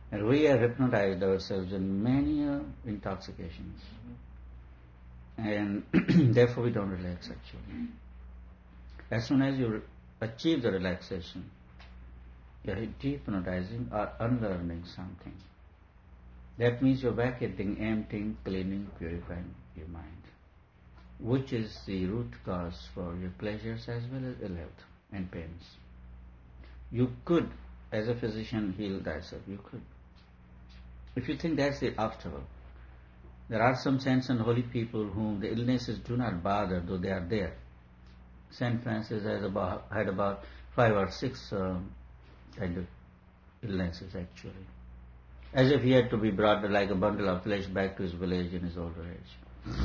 And we have hypnotized ourselves in many intoxications. And therefore we don't relax actually. As soon as you achieve the relaxation, you are dehypnotizing or unlearning something. That means you're vacating, emptying, cleaning, purifying your mind, which is the root cause for your pleasures as well as ill health and pains. You could, as a physician, heal thyself. You could. If you think that's the obstacle, there are some saints and holy people whom the illnesses do not bother, though they are there. Saint Francis had about 5 or 6 kind of illnesses actually, as if he had to be brought like a bundle of flesh back to his village in his older age.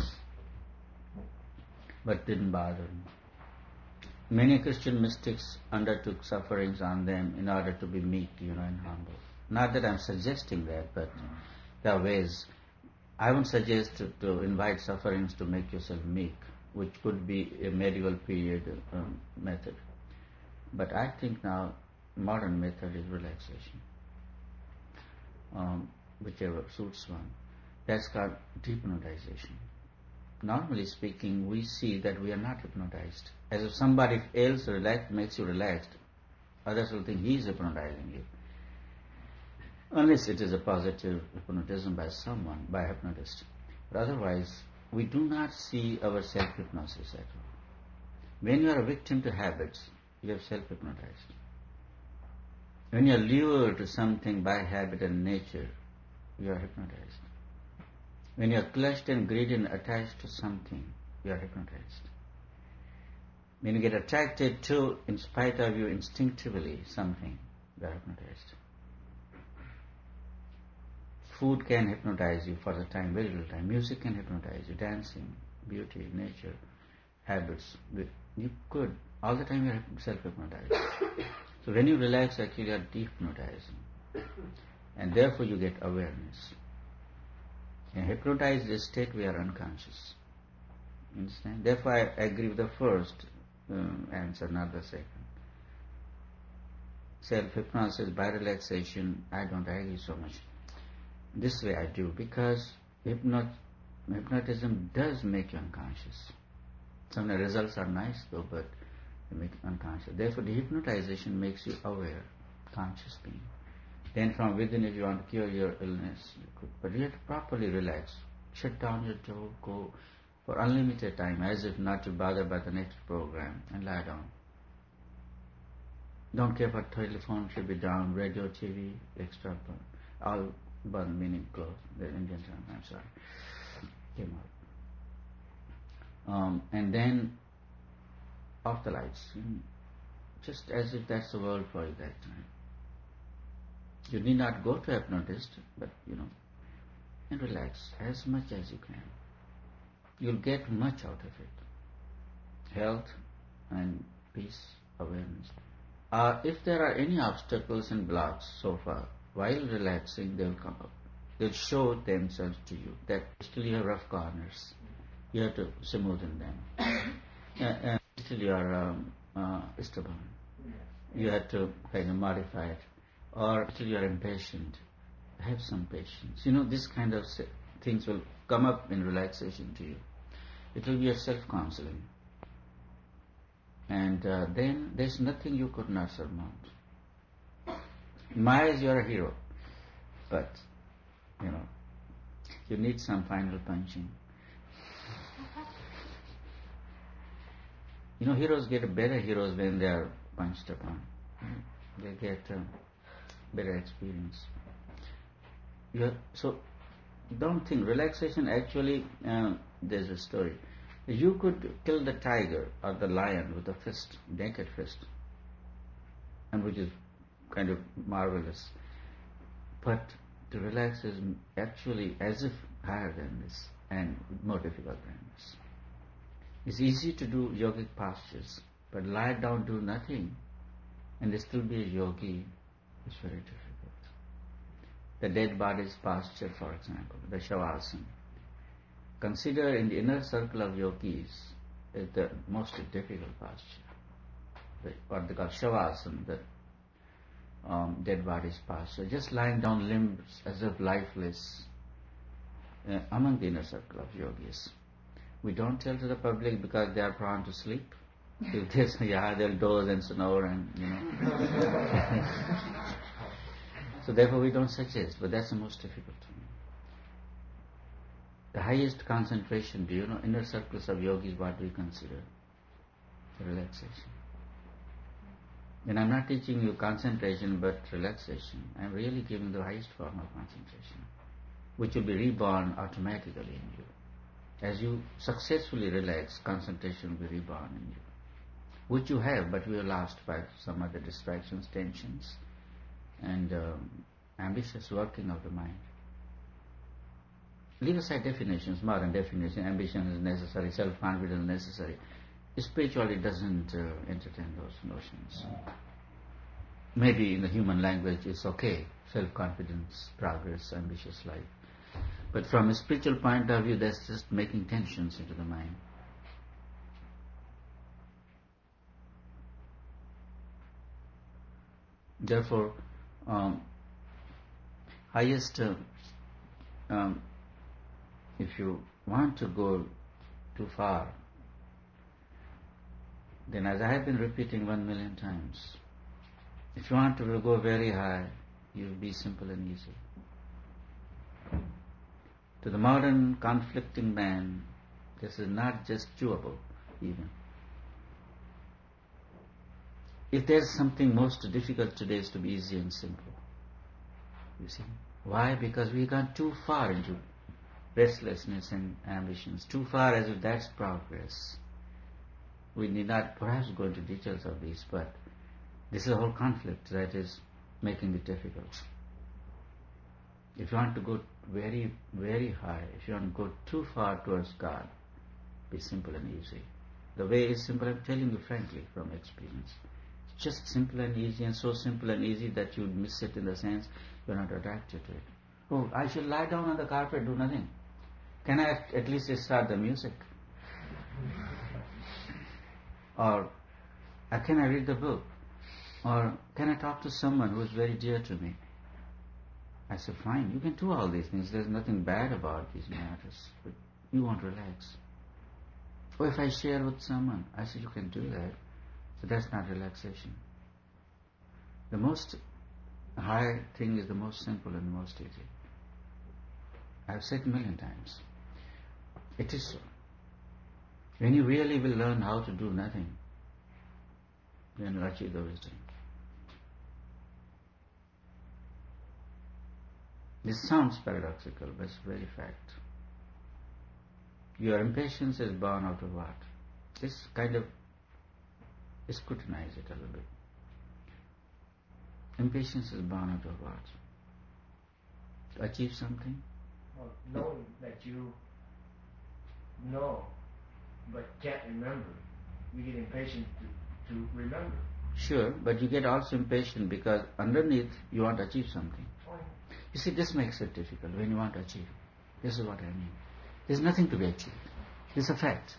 But didn't bother him. Many Christian mystics undertook sufferings on them in order to be meek, and humble. Not that I'm suggesting that, but there are ways. I won't suggest to invite sufferings to make yourself meek, which could be a medieval period method. But I think now modern method is relaxation, whichever suits one. That's called dehypnotization. Normally speaking, we see that we are not hypnotized. As if somebody else makes you relaxed, others will think he is hypnotizing you. Unless it is a positive hypnotism by someone, by a hypnotist. But otherwise, we do not see our self-hypnosis at all. When you are a victim to habits, you have self-hypnotized. When you are lured to something by habit and nature, you are hypnotized. When you are clutched and greedy and attached to something, you are hypnotized. When you get attracted to, in spite of you instinctively, something, you are hypnotized. Food can hypnotize you for the time, very little time. Music can hypnotize you. Dancing, beauty, nature, habits. You could. All the time you are self-hypnotized. So when you relax, actually you are dehypnotizing. And therefore you get awareness. In hypnotized state, we are unconscious. Understand? Therefore I agree with the first answer, not the second. Self-hypnosis by relaxation, I don't agree so much. This way I do, because hypnotism does make you unconscious. Some of the results are nice though, but they make you unconscious. Therefore the hypnotization makes you aware, conscious being. Then from within, if you want to cure your illness, you could. But you have to properly relax. Shut down your jaw, go for unlimited time, as if not to bother by the next program, and lie down. Don't care for telephone, should be down, radio, TV, extra burn. All burn, meaning close. The Indian term, I'm sorry, came out. And then off the lights, just as if that's the world for you that time. You need not go to a hypnotist, but and relax as much as you can. You'll get much out of it. Health and peace, awareness. If there are any obstacles and blocks so far, while relaxing, they'll come up. They'll show themselves to you. That still you have rough corners. You have to smoothen them. Still you are stubborn. You have to kind of modify it. Or still you are impatient. Have some patience. This kind of things will come up in relaxation to you. It will be a self-counseling. And then there's nothing you could not surmount. In my eyes, you are a hero. But, you need some final punching. Heroes get better heroes when they are punched upon. They get better experience. So don't think. Relaxation actually, there's a story. You could kill the tiger or the lion with a fist, naked fist, and which is kind of marvelous. But to relax is actually as if higher than this and more difficult than this. It's easy to do yogic postures, but lie down, do nothing, and still be a yogi is very difficult. The dead body's posture, for example, the Shavasana. Consider in the inner circle of yogis is the most difficult posture, what they call Shavasana, dead bodies pass. So just lying down limbs as if lifeless among the inner circle of yogis. We don't tell to the public because they are prone to sleep. If they say, yeah, they'll doze and snore and, So therefore we don't suggest, but that's the most difficult. The highest concentration, do you know, inner circles of yogis, what we consider? Relaxation. And I'm not teaching you concentration but relaxation. I'm really giving the highest form of concentration, which will be reborn automatically in you. As you successfully relax, concentration will be reborn in you, which you have, but we are lost by some other distractions, tensions, and ambitious working of the mind. Leave aside definitions, modern definition, ambition is necessary, self-confidence is necessary. Spirituality doesn't entertain those notions. Maybe in the human language it's okay, self-confidence, progress, ambitious life. But from a spiritual point of view, that's just making tensions into the mind. Therefore, highest, if you want to go too far, then as I have been repeating 1,000,000 times, if you want to go very high, you be simple and easy. To the modern conflicting man, this is not just chewable even. If there's something most difficult today, is to be easy and simple. You see? Why? Because we gone too far into restlessness and ambitions, too far as if that's progress. We need not perhaps go into details of these, but this is a whole conflict that is making it difficult. If you want to go very, very high, if you want to go too far towards God, be simple and easy. The way is simple, I'm telling you frankly from experience. It's just simple and easy, and so simple and easy that you miss it in the sense you're not attracted to it. Oh, I should lie down on the carpet, do nothing. Can I at least start the music? Or can I read the book? Or can I talk to someone who is very dear to me? I said, fine, you can do all these things. There's nothing bad about these matters. But you won't relax. Or if I share with someone, I said, you can do that. So that's not relaxation. The most high thing is the most simple and the most easy. I've said 1,000,000 times. It is so. When you really will learn how to do nothing, then you achieve the wisdom. This sounds paradoxical, but it's a very fact. Your impatience is born out of what? This kind of scrutinize it a little bit. Impatience is born out of what? To achieve something? Well, knowing that you know but can't remember, you get impatient to remember. Sure, but you get also impatient because underneath you want to achieve something. You see, this makes it difficult when you want to achieve. This is what I mean. There's nothing to be achieved. It's a fact.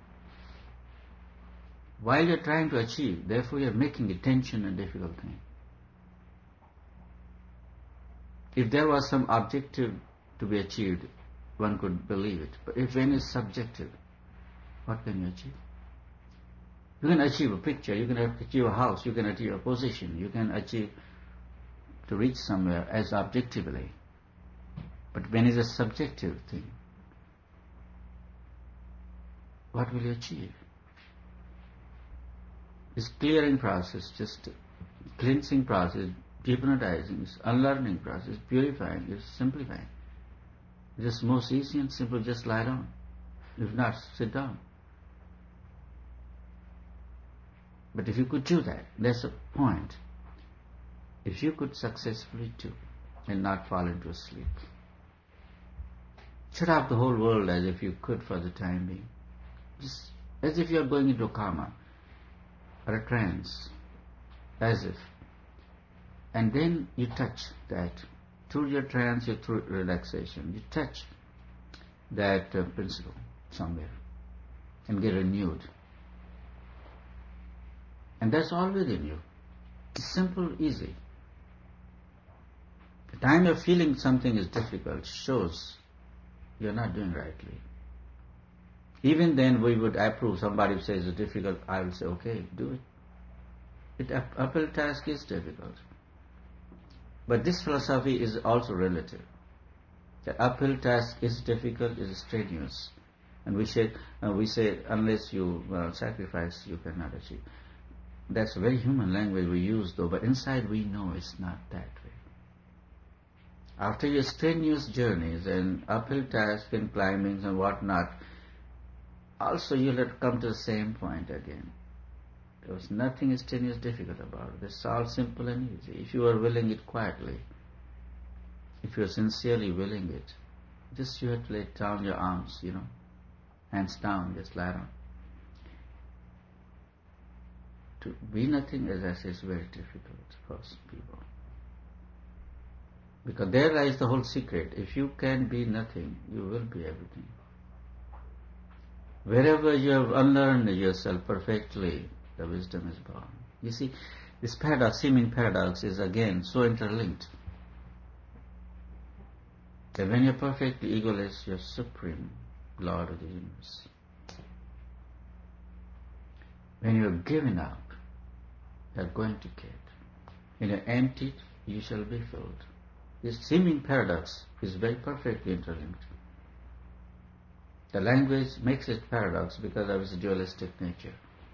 While you're trying to achieve, therefore you're making it tension and difficult thing. If there was some objective to be achieved, one could believe it. But if when it's subjective, what can you achieve? You can achieve a picture, you can achieve a house, you can achieve a position, you can achieve to reach somewhere as objectively. But when it's a subjective thing, what will you achieve? This clearing process, just cleansing process, hypnotizing, unlearning process, purifying, is simplifying. Just most easy and simple, just lie down. If not, sit down. But if you could do that, that's the point. If you could successfully do and not fall into a sleep, shut off the whole world as if you could for the time being, just as if you are going into a coma or a trance, as if, and then you touch that through your trance, through relaxation, you touch that principle somewhere and get renewed. And that's all within you. It's simple, easy. time you're feeling something is difficult shows you're not doing rightly. Even then we would approve. Somebody says it's difficult, I will say, okay, do it. Uphill task is difficult. But this philosophy is also relative. The uphill task is difficult, is strenuous. And we say unless you sacrifice, you cannot achieve. That's a very human language we use though, but inside we know it's not that way. After your strenuous journeys and uphill tasks and climbings and whatnot, also you'll have to come to the same point again. There was nothing strenuous difficult about it. It's all simple and easy. If you are willing it quietly, if you are sincerely willing it, just you have to lay down your arms, hands down, just lie down. To be nothing, as I say, is very difficult for people. Because there lies the whole secret. If you can be nothing, you will be everything. Wherever you have unlearned yourself perfectly, the wisdom is born. You see, this paradox, seeming paradox, is again so interlinked. That when you're perfectly egoless, you're supreme Lord of the universe. When you're given out, you're going to get. When you're emptied, you shall be filled. This seeming paradox is very perfectly interlinked. The language makes it paradox because of its dualistic nature.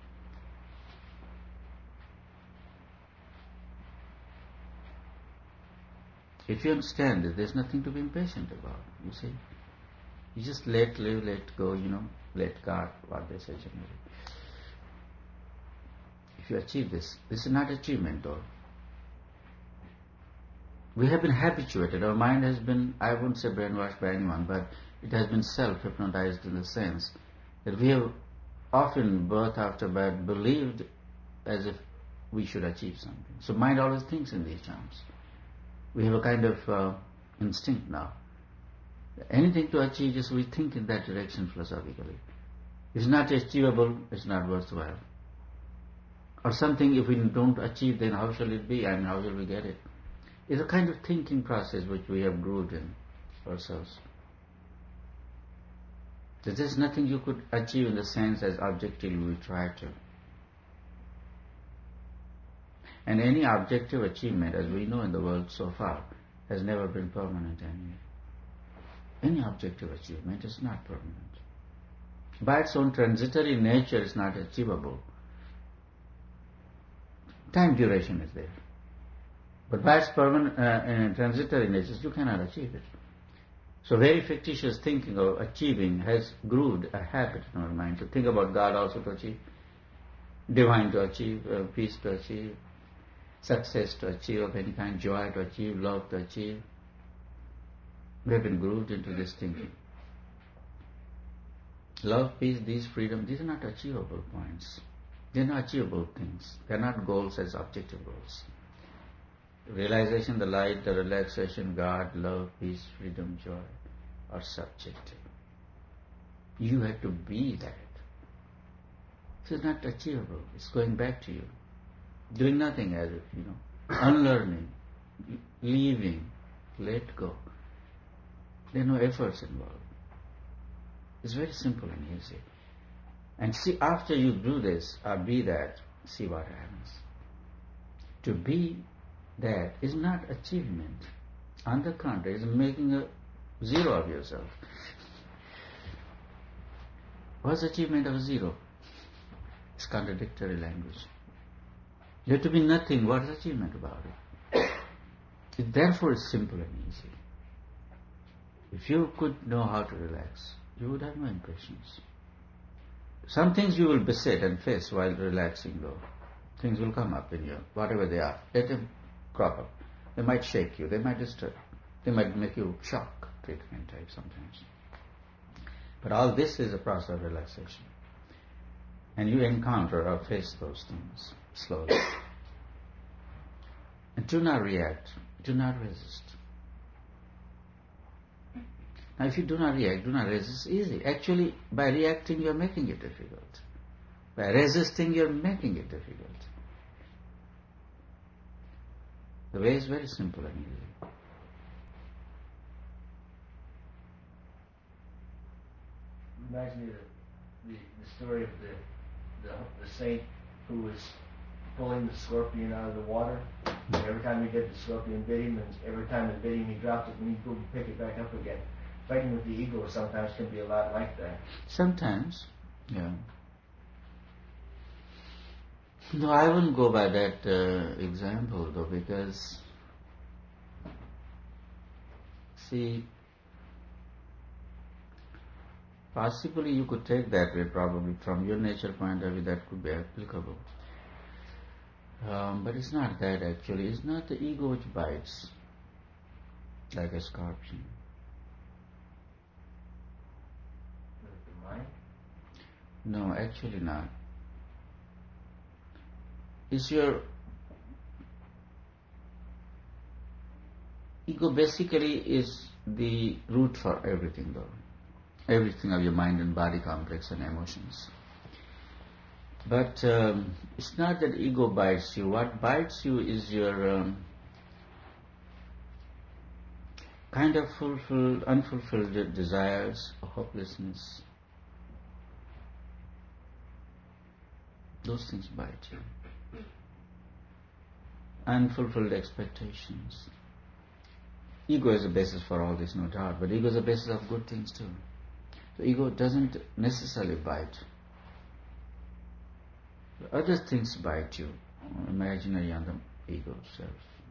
If you understand it, there's nothing to be impatient about, you see. You just let live, let go, let God, what they say generally. If you achieve this is not achievement though. We have been habituated, our mind has been, I wouldn't say brainwashed by anyone, but it has been self-hypnotized in the sense that we have often, birth after birth, believed as if we should achieve something. So mind always thinks in these terms. We have a kind of instinct now. Anything to achieve, just we think in that direction philosophically. It's not achievable, it's not worthwhile. Or something, if we don't achieve, then how shall it be? How shall we get it? It's a kind of thinking process which we have groomed in ourselves. There's nothing you could achieve in the sense as objectively we try to. And any objective achievement, as we know in the world so far, has never been permanent anyway. Any objective achievement is not permanent. By its own transitory nature, it's not achievable. Time duration is there. But by its permanent transitory nature, you cannot achieve it. So very fictitious thinking of achieving has grooved a habit in our mind to think about God also to achieve, divine to achieve, peace to achieve, success to achieve of any kind, joy to achieve, love to achieve. We have been grooved into this thinking. Love, peace, these freedom, these are not achievable points. They are not achievable things. They are not goals as objective goals. Realization, the light, the relaxation, God, love, peace, freedom, joy are subjective. You have to be that. So it's not achievable. It's going back to you. Doing nothing as if, unlearning, leaving, let go. There are no efforts involved. It's very simple and easy. And see, after you do this, or be that, see what happens. To be that is not achievement. On the contrary, it's making a zero of yourself. What's achievement of zero? It's contradictory language. You have to be nothing. What is achievement about it? Therefore, it's simple and easy. If you could know how to relax, you would have no impatience. Some things you will beset and face while relaxing though. Things will come up in you, whatever they are. Let them crop up. They might shake you, they might disturb, they might make you shock treatment type sometimes. But all this is a process of relaxation. And you encounter or face those things slowly. And do not react, do not resist. Now if you do not react, do not resist, it's easy. Actually, by reacting you are making it difficult. By resisting you are making it difficult. The way is very simple and easy. reminds me of the story of the saint who was pulling the scorpion out of the water. And every time he did, the scorpion bit him, and every time it bit him, he dropped it, and he'd go and pick it back up again. Fighting with the ego sometimes can be a lot like that. Sometimes, yeah. No, I wouldn't go by that example though, because see, possibly you could take that way, probably from your nature point of view that could be applicable. But it's not that actually. It's not the ego which bites like a scorpion. The mind? No, actually not. It's your ego basically is the root for everything though. Everything of your mind and body complex and emotions. But it's not that ego bites you. What bites you is your kind of unfulfilled desires, hopelessness. Those things bite you. Unfulfilled expectations. Ego is the basis for all this, no doubt, but ego is the basis of good things too. So ego doesn't necessarily bite. Other things bite you, imaginary and the ego self.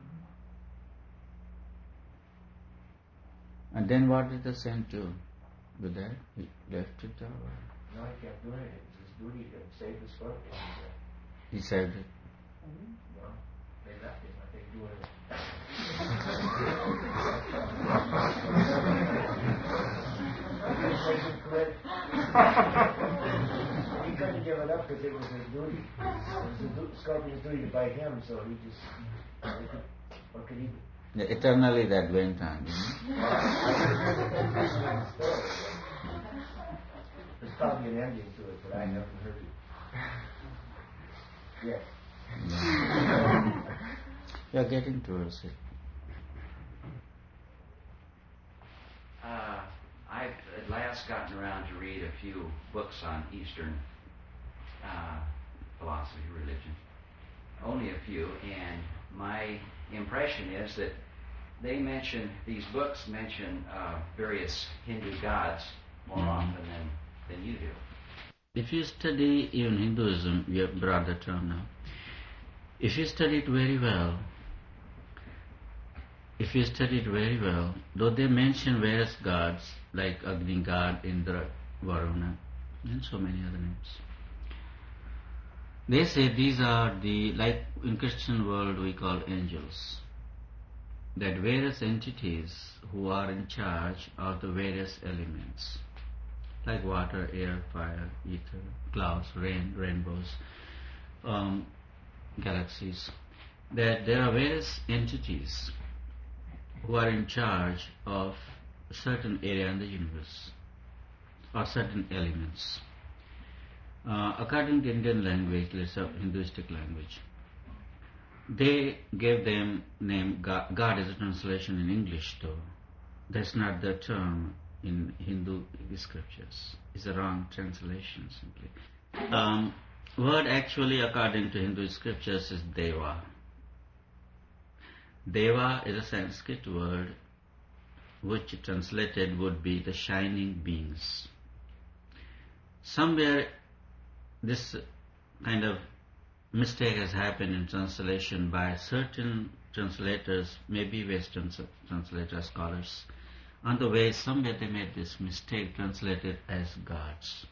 And then what did the saint do with that? He left it or? No, he kept doing it. It was his duty to save the scorpion. He saved it. No, they left him. I think doing it. He couldn't give it up because it was his duty. It was the scorpion's duty to bite him, so he just. What could he do? Yeah, eternally that went on. There's probably an ending to it, but I haven't heard it. Yes. You are getting towards it. I've at last gotten around to read a few books on Eastern philosophy, religion. Only a few, and my impression is that these books mention various Hindu gods more often than you do. If you study even Hinduism, we have brought the term now. If you study it very well, though they mention various gods like Agni god, Indra, Varuna, and so many other names, they say these are like in Christian world we call angels, that various entities who are in charge of the various elements, like water, air, fire, ether, clouds, rain, rainbows, galaxies, that there are various entities who are in charge of a certain area in the universe or certain elements. According to Indian language, let's say Hinduistic language, they gave them name God. God is a translation in English though. That's not the term in Hindu scriptures. It's a wrong translation simply. Word actually according to Hindu scriptures is Deva. Deva is a Sanskrit word which translated would be the shining beings. Somewhere this kind of mistake has happened in translation by certain translators, maybe Western translators, scholars. On the way, somewhere they made this mistake, translated as gods.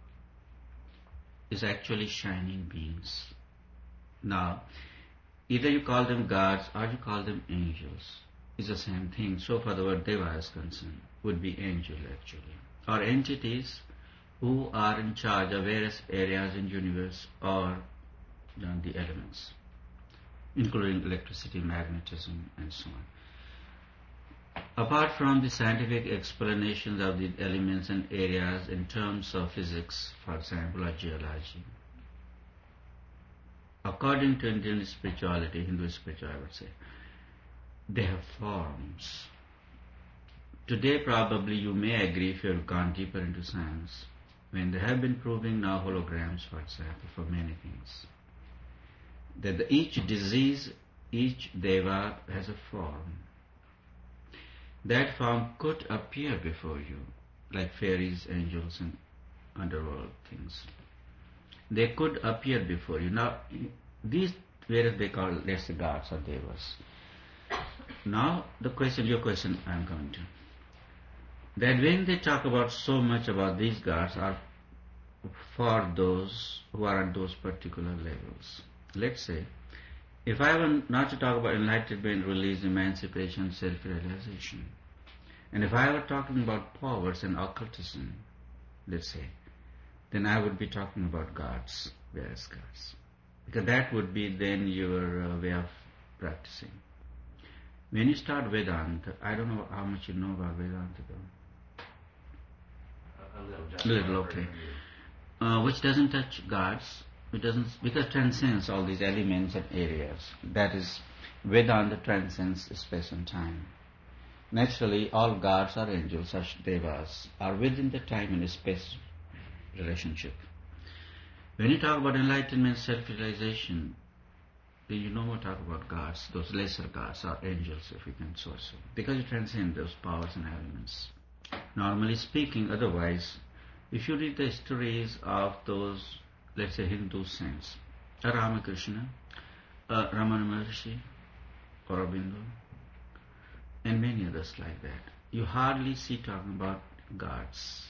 It's actually shining beings. Now, either you call them gods or you call them angels. It's the same thing. So far the word Deva is concerned, would be angel actually. Or entities who are in charge of various areas in the universe or the elements, including electricity, magnetism, and so on. Apart from the scientific explanations of the elements and areas in terms of physics, for example, or geology, according to Indian spirituality, Hindu spirituality, I would say, they have forms. Today probably you may agree, if you have gone deeper into science, when they have been proving now holograms, for example, for many things, that each disease, each deva has a form. That form could appear before you, like fairies, angels, and underworld things. They could appear before you. Now, these whereas they call, let's say, gods or devas. Now, your question I'm coming to. That when they talk about so much about these gods are for those who are at those particular levels. Let's say, if I were not to talk about enlightenment, release, emancipation, self-realization, and if I were talking about powers and occultism, let's say, then I would be talking about gods, various gods. Because that would be then your way of practicing. When you start Vedanta, I don't know how much you know about Vedanta though. A little, just A little, okay. Which doesn't touch gods, it doesn't, because it transcends all these elements and areas. That is, Vedanta transcends space and time. Naturally, all gods or angels or devas are within the time and space relationship. When you talk about enlightenment, self-realization, then you no more talk about gods, those lesser gods or angels, if you can so say, because you transcend those powers and elements. Normally speaking, otherwise, if you read the stories of those, let's say, Hindu saints, Ramakrishna, Ramana Maharshi, Aurobindo, and many others like that, you hardly see talking about gods.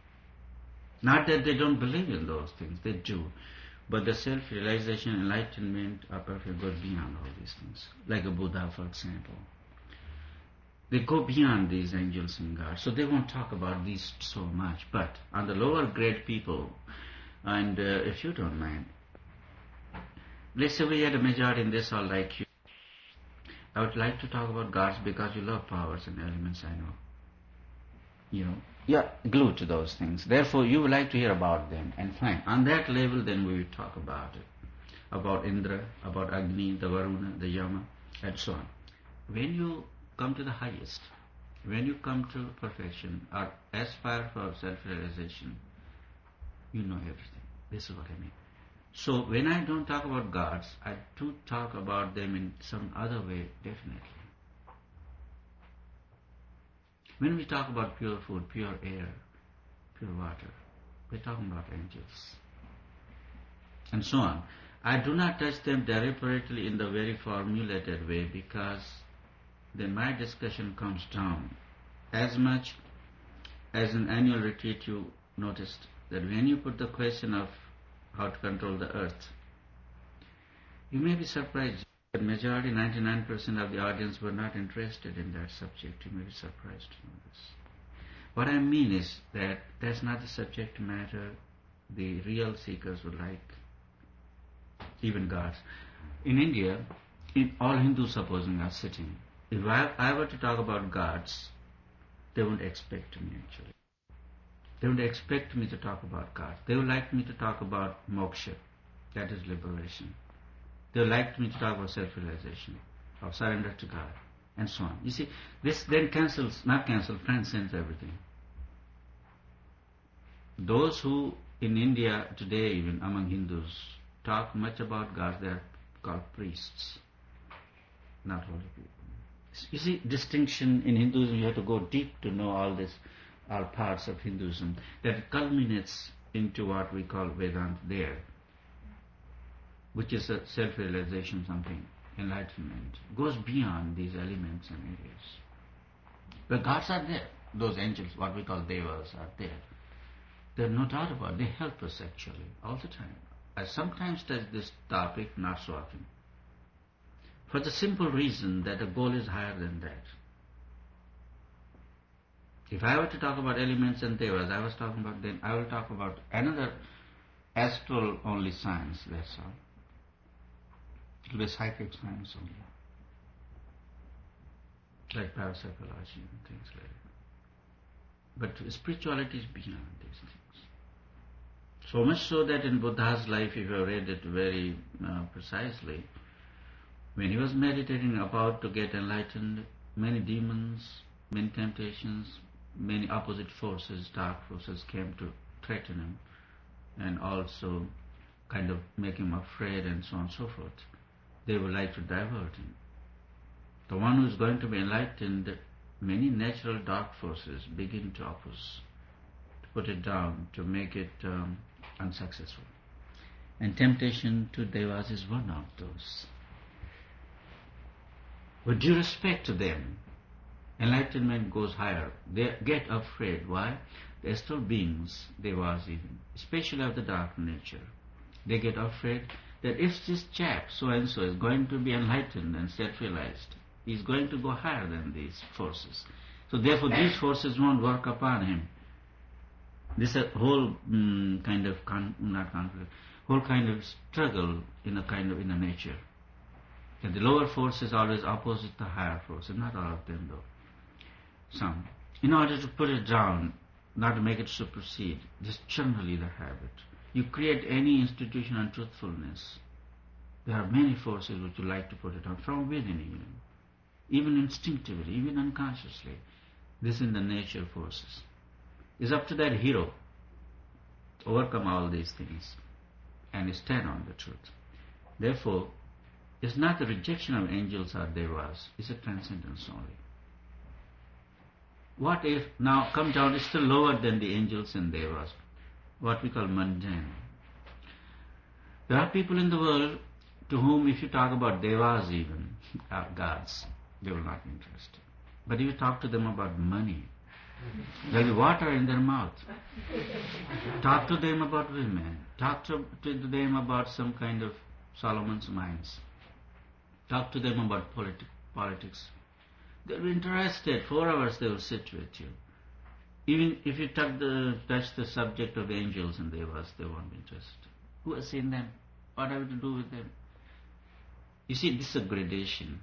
Not that they don't believe in those things, they do. But the self-realization, enlightenment are perfect, goes beyond all these things. Like a Buddha, for example. They go beyond these angels and gods. So they won't talk about these so much. But on the lower grade people, and if you don't mind, let's say we had a majority in this hall like you. I would like to talk about gods because you love powers and elements, I know. You're glued to those things. Therefore, you would like to hear about them. And fine. On that level, then we will talk about it. About Indra, about Agni, the Varuna, the Yama, and so on. When you come to the highest, when you come to perfection, or aspire for self-realization, you know everything. This is what I mean. So, when I don't talk about gods, I do talk about them in some other way, definitely. When we talk about pure food, pure air, pure water, we're talking about angels. And so on. I do not touch them deliberately in the very formulated way because then my discussion comes down. As much as an annual retreat you noticed that when you put the question of how to control the earth, you may be surprised. The majority, 99% of the audience were not interested in that subject. You may be surprised to know this. What I mean is that that's not the subject matter the real seekers would like, even gods. In India, all Hindus supposing are sitting. If I were to talk about gods, they wouldn't expect me actually. They would expect me to talk about gods. They would like me to talk about moksha, that is liberation. They would like me to talk about self-realization, of surrender to God, and so on. You see, this then transcends everything. Those who in India today, even among Hindus, talk much about gods, they are called priests, not holy people. You see, distinction in Hinduism, you have to go deep to know all this, all parts of Hinduism, that culminates into what we call Vedanta there, which is a self-realization, something, enlightenment, goes beyond these elements and areas. The gods are there. Those angels, what we call devas, are there. There's no doubt about it. They help us actually, all the time. I sometimes touch this topic, not so often. For the simple reason that the goal is higher than that. If I were to talk about elements and devas, I will talk about another astral only science, that's all. It will be psychic science only. Like parapsychology and things like that. But spirituality is beyond these things. So much so that in Buddha's life, if you read it very precisely, when he was meditating about to get enlightened, many demons, many temptations, many opposite forces, dark forces came to threaten him and also kind of make him afraid and so on and so forth. They would like to divert him. The one who is going to be enlightened, many natural dark forces begin to oppose, to put it down, to make it unsuccessful. And temptation to devas is one of those. With due respect to them, enlightenment goes higher. They get afraid. Why? The astral beings, devas even, especially of the dark nature, they get afraid that if this chap, so-and-so, is going to be enlightened and self-realized, he's going to go higher than these forces. So therefore these forces won't work upon him. This is a whole kind of, not conflict, whole kind of struggle in a nature. And the lower force is always opposite the higher force, and not all of them though. Some. In order to put it down, not to make it supersede, just generally the habit. You create any institution on truthfulness, there are many forces which you like to put it down, from within even instinctively, even unconsciously. This is the nature forces. It's up to that hero to overcome all these things and stand on the truth. Therefore, it's not the rejection of angels or devas, it's a transcendence only. What if, now come down, it's still lower than the angels and devas, what we call mundane. There are people in the world to whom if you talk about devas even, gods, they will not be interested. But if you talk to them about money, there will be water in their mouth. Talk to them about women. Talk to them about some kind of Solomon's mines. Talk to them about politics. They will be interested. 4 hours they will sit with you. Even if you touch the subject of angels and devas, they won't be interested. Who has seen them? What have we to do with them? You see, this is a gradation.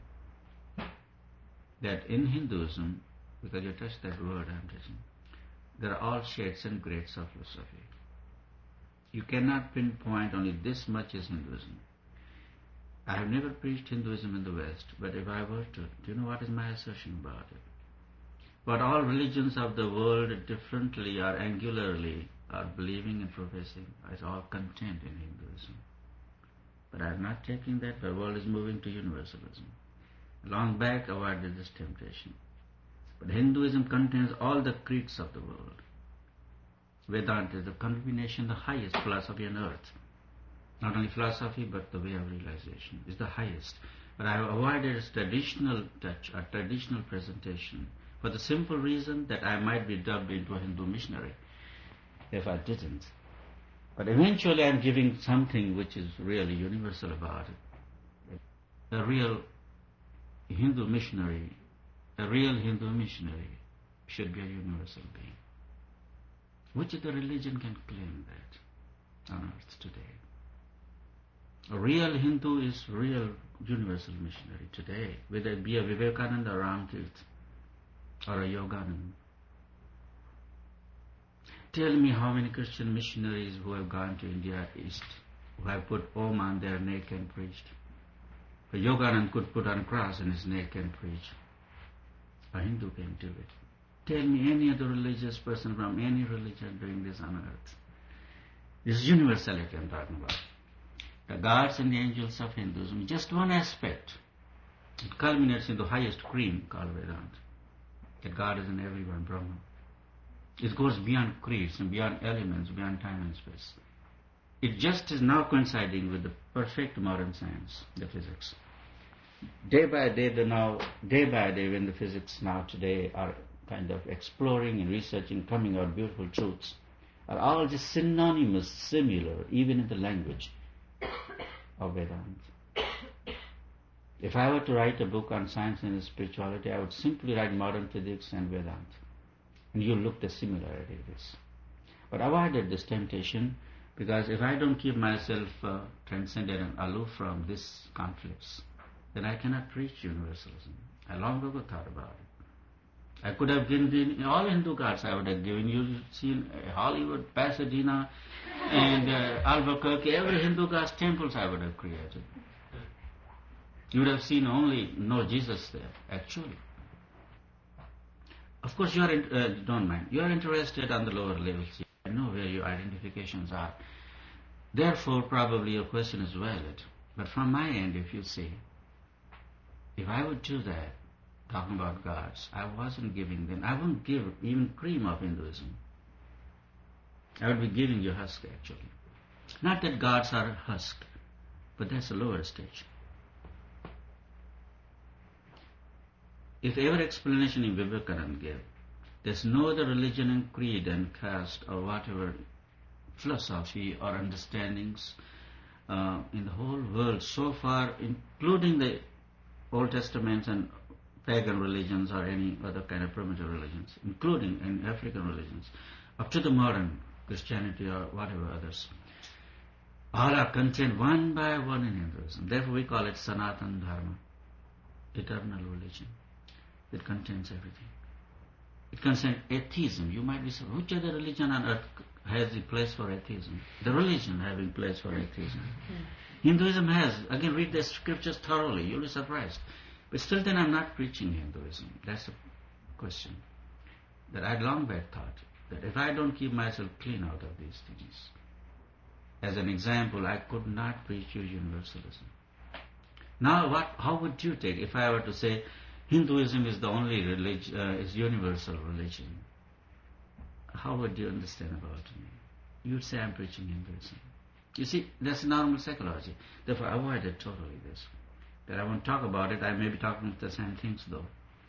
That in Hinduism, because you touched that word I'm touching, there are all shades and grades of philosophy. You cannot pinpoint only this much is Hinduism. I have never preached Hinduism in the West, but if I were to, do you know what is my assertion about it? But all religions of the world differently or angularly are believing and professing is all contained in Hinduism. But I am not taking that. The world is moving to universalism. Long back avoided this temptation. But Hinduism contains all the creeds of the world. Vedanta is the combination, the highest philosophy on earth. Not only philosophy, but the way of realization is the highest. But I have avoided its traditional touch or traditional presentation for the simple reason that I might be dubbed into a Hindu missionary if I didn't. But eventually I am giving something which is really universal about it. A real Hindu missionary should be a universal being. Which other religion can claim that on earth today? A real Hindu is real universal missionary today, whether it be a Vivekananda or Ramtirth or a Yogananda. Tell me how many Christian missionaries who have gone to India East, who have put Om on their neck and preached. A Yogananda could put on a cross on his neck and preach. A Hindu can do it. Tell me any other religious person from any religion doing this on earth. This is universality I'm talking about. The gods and the angels of Hinduism, just one aspect. It culminates in the highest cream called Vedanta. That God is in everyone, Brahman. It goes beyond creeds and beyond elements, beyond time and space. It just is now coinciding with the perfect modern science, the physics. Day by day, when the physics now today are kind of exploring and researching, coming out beautiful truths, are all just synonymous, similar, even in the language of Vedanta. If I were to write a book on science and spirituality, I would simply write modern physics and Vedanta. And you'll look the similarity of this. But I avoided this temptation because if I don't keep myself transcendent and aloof from these conflicts, then I cannot preach universalism. I long ago thought about it. I could have given all Hindu gods. I would have given you seen Hollywood, Pasadena, and Albuquerque. Every Hindu god's temples I would have created. You would have seen only no Jesus there, actually. Of course, you are don't mind. You are interested on the lower levels. I know where you your identifications are. Therefore, probably your question is valid. But from my end, if you see, if I would do that, talking about gods, I wasn't giving them, I wouldn't give even cream of Hinduism. I would be giving you husk actually. Not that gods are husk, but that's a lower stage. If ever explanation in Vivekananda gave, there's no other religion and creed and caste or whatever philosophy or understandings in the whole world so far, including the Old Testament and pagan religions or any other kind of primitive religions, including in African religions, up to the modern Christianity or whatever others, all are contained one by one in Hinduism. Therefore we call it Sanatana Dharma, eternal religion. It contains everything. It contains atheism. You might be saying, which other religion on earth has a place for atheism? The religion having place for atheism. Hinduism has. Again, read the scriptures thoroughly. You'll be surprised. But still then I'm not preaching Hinduism. That's the question. That I'd long back thought that if I don't keep myself clean out of these things, as an example, I could not preach you universalism. Now how would you take if I were to say Hinduism is the only religion, is universal religion? How would you understand about me? You'd say I'm preaching Hinduism. You see, that's normal psychology. Therefore, I avoided totally this. That I won't talk about it. I may be talking about the same things though.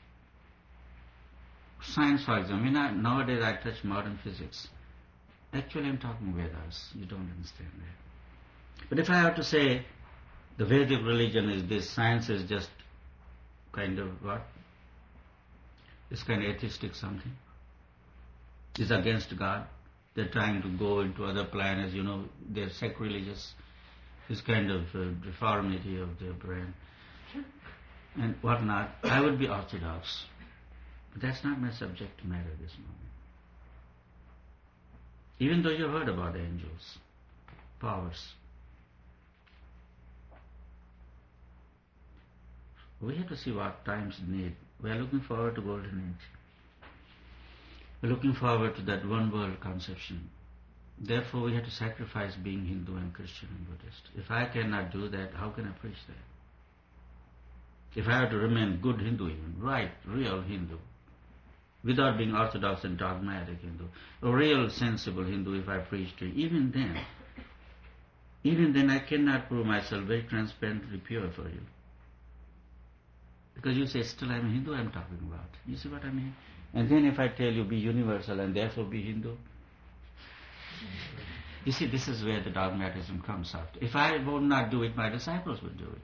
Science, for example. Nowadays I touch modern physics. Actually, I'm talking Vedas. You don't understand that. But if I were to say the Vedic religion is this, science is just kind of what? It's kind of atheistic something. It's against God. They're trying to go into other planets, they're sacrilegious. This kind of deformity of their brain and whatnot. I would be orthodox. But that's not my subject matter this moment. Even though you've heard about angels, powers. We have to see what times need. We are looking forward to golden age. We're looking forward to that one world conception. Therefore, we have to sacrifice being Hindu and Christian and Buddhist. If I cannot do that, how can I preach that? If I have to remain good Hindu even, right, real Hindu, without being orthodox and dogmatic Hindu, a real sensible Hindu if I preach to you, even then I cannot prove myself very transparently pure for you. Because you say, still I'm Hindu I'm talking about. You see what I mean? And then if I tell you be universal and therefore be Hindu, you see, this is where the dogmatism comes out. If I would not do it, my disciples would do it.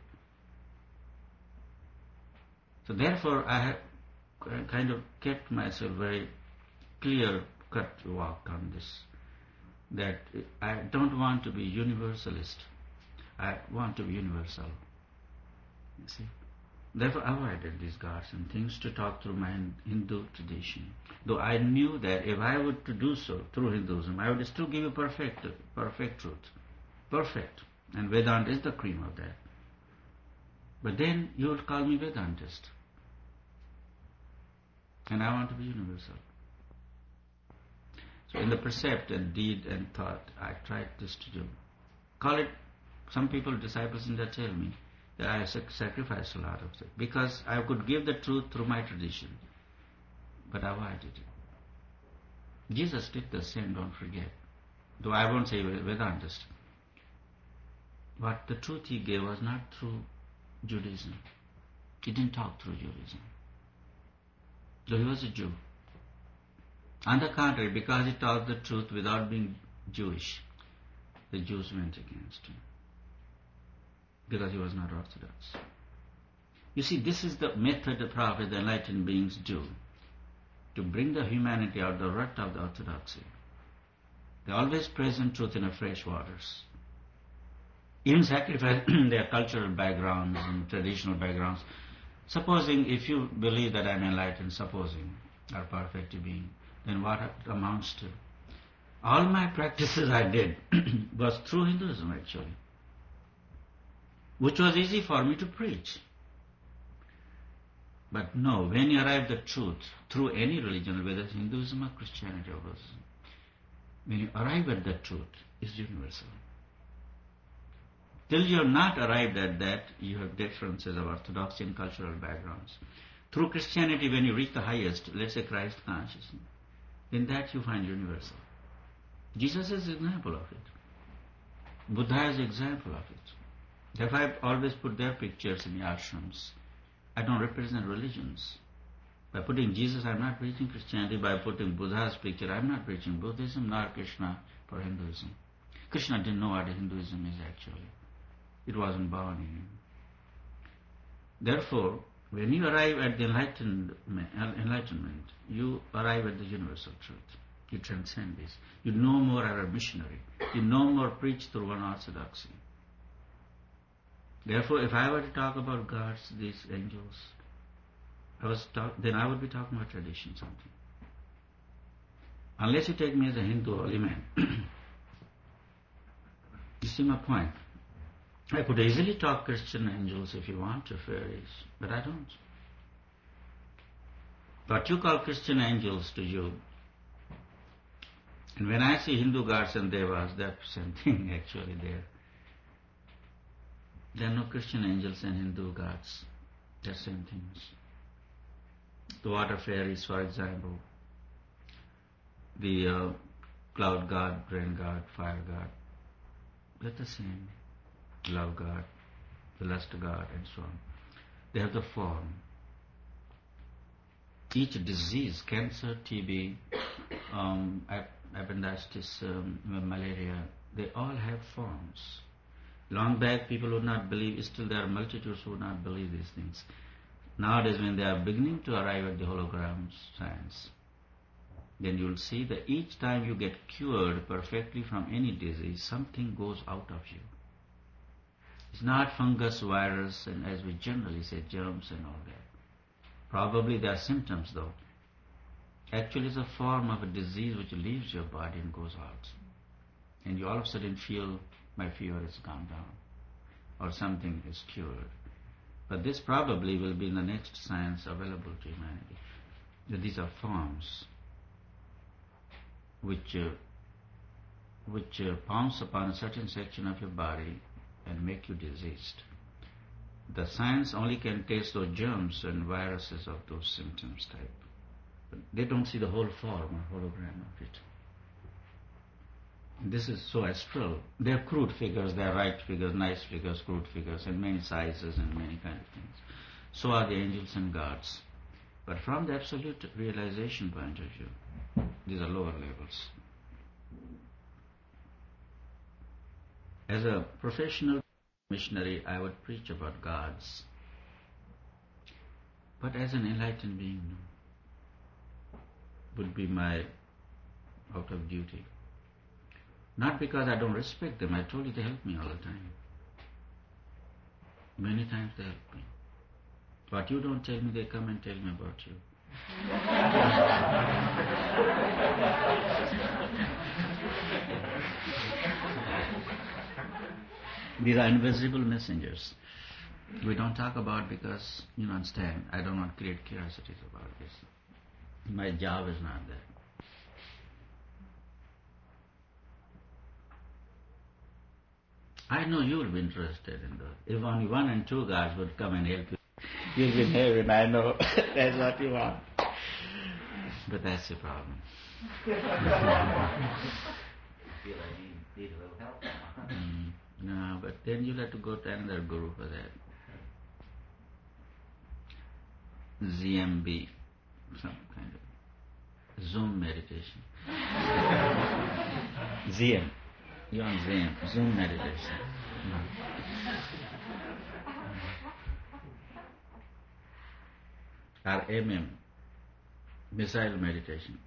So therefore, I have kind of kept myself very clear-cut walk on this, that I don't want to be universalist. I want to be universal. You see? Therefore, I avoided these gods and things to talk through my Hindu tradition. Though I knew that if I were to do so through Hinduism, I would still give you perfect truth. Perfect. And Vedanta is the cream of that. But then you would call me Vedantist. And I want to be universal. So in the precept and deed and thought, I tried this to do. Call it, some people, disciples in that tell me, that I sacrificed a lot of it. Because I could give the truth through my tradition. But I avoided it. Jesus did the same, don't forget. Though I won't say Vedantist. But the truth he gave was not through Judaism. He didn't talk through Judaism. Though he was a Jew. On the contrary, because he taught the truth without being Jewish, the Jews went against him. Because he was not orthodox. You see, this is the method the prophet, the enlightened beings do to bring the humanity out of the rut of the orthodoxy. They always present truth in a fresh waters. Even sacrifice their cultural backgrounds and traditional backgrounds. Supposing, if you believe that I'm enlightened, supposing, or perfect being, then what it amounts to? All my practices I did was through Hinduism actually, which was easy for me to preach. But no, when you arrive at the truth through any religion, whether it's Hinduism or Christianity or Buddhism, when you arrive at the truth, is universal. Till you have not arrived at that, you have differences of orthodoxy and cultural backgrounds. Through Christianity, when you reach the highest, let's say Christ consciousness, in that you find universal. Jesus is an example of it. Buddha is an example of it. Therefore, I've always put their pictures in the ashrams. I don't represent religions. By putting Jesus, I'm not preaching Christianity. By putting Buddha's picture, I'm not preaching Buddhism nor Krishna for Hinduism. Krishna didn't know what Hinduism is actually. It wasn't born in him. Therefore, when you arrive at the enlightenment, you arrive at the universal truth. You transcend this. You no more are a missionary. You no more preach through one orthodoxy. Therefore, if I were to talk about gods, these angels, then I would be talking about tradition, something. Unless you take me as a Hindu holy man. You see my point? I could easily talk Christian angels if you want to, fairies, but I don't. What you call Christian angels to you, and when I see Hindu gods and devas, they're the same thing actually there. There are no Christian angels and Hindu gods. They're same things. The water fairies, for example, the cloud god, rain god, fire god, they're the same. The love god, the lust god, and so on. They have the form. Each disease, cancer, TB, appendicitis, malaria, they all have forms. Long back, people would not believe, still there are multitudes who would not believe these things. Nowadays, when they are beginning to arrive at the hologram science, then you will see that each time you get cured perfectly from any disease, something goes out of you. It's not fungus, virus, and as we generally say, germs and all that. Probably there are symptoms though. Actually, it's a form of a disease which leaves your body and goes out. And you all of a sudden feel, my fever has gone down, or something is cured. But this probably will be in the next science available to humanity. That these are forms which pounce upon a certain section of your body and make you diseased. The science only can taste those germs and viruses of those symptoms type. But they don't see the whole form or hologram of it. This is so astral. They are crude figures, they are right figures, nice figures, crude figures, and many sizes and many kind of things. So are the angels and gods. But from the absolute realization point of view, these are lower levels. As a professional missionary, I would preach about gods. But as an enlightened being, would be my out of duty. Not because I don't respect them. I told you they help me all the time. Many times they help me. What you don't tell me, they come and tell me about you. These are invisible messengers. We don't talk about because, you understand, I don't want to create curiosities about this. My job is not that. I know you will be interested in those. If only 1 and 2 guys would come and help you, you'll be in heaven, I know. That's what you want. But that's the problem. I feel I need a little help now. No, but then you'll have to go to another guru for that. ZMB, some kind of Zoom meditation. ZM. You're on Zoom meditation. Or missile meditation.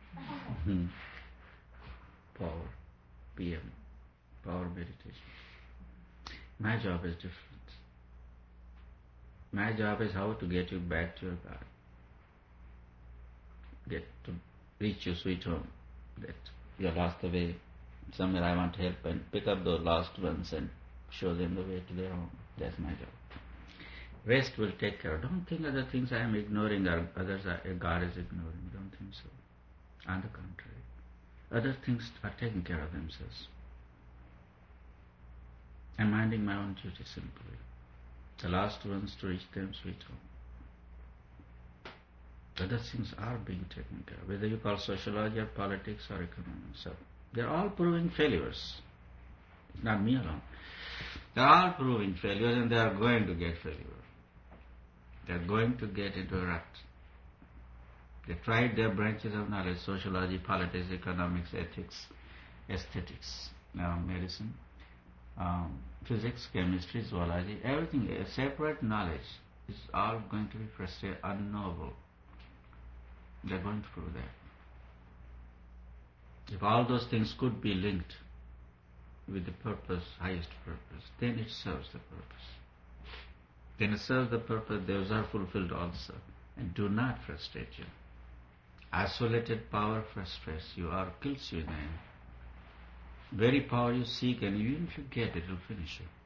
Power, PM, power meditation. My job is different. My job is how to get you back to your God. Get to reach your sweet home. That you lost the way. Somewhere I want to help and pick up those lost ones and show them the way to their home. That's my job. Rest will take care. Don't think other things I am ignoring or others God is ignoring. Don't think so. On the contrary. other things are taking care of themselves. I'm minding my own duty simply. The last ones to reach them, sweet home. Other things are being taken care of, whether you call sociology or politics or economics. So they're all proving failures. It's not me alone. They're all proving failures, and they are going to get failure. They're going to get into a rut. They tried their branches of knowledge: sociology, politics, economics, ethics, aesthetics, medicine, physics, chemistry, zoology, everything. A separate knowledge is all going to be frustrated, unknowable. They're going to prove that. If all those things could be linked with the purpose, highest purpose, then it serves the purpose. Then it serves the purpose, those are fulfilled also. And do not frustrate you. Isolated power frustrates you or kills you then. Very power you seek, and even if you get it, it will finish you.